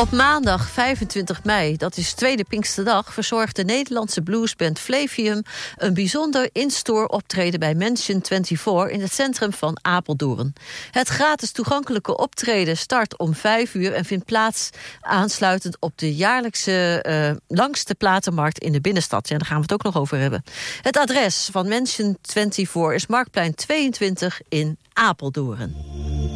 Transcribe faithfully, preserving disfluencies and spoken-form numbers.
Op maandag vijfentwintig mei, dat is tweede Pinksterdag, verzorgt de Nederlandse bluesband Flavium een bijzonder in-store optreden bij Mansion vierentwintig in het centrum van Apeldoorn. Het gratis toegankelijke optreden start om vijf uur en vindt plaats aansluitend op de jaarlijkse uh, langste platenmarkt in de binnenstad. Ja, daar gaan we het ook nog over hebben. Het adres van Mansion vierentwintig is Marktplein tweeëntwintig in Apeldoorn.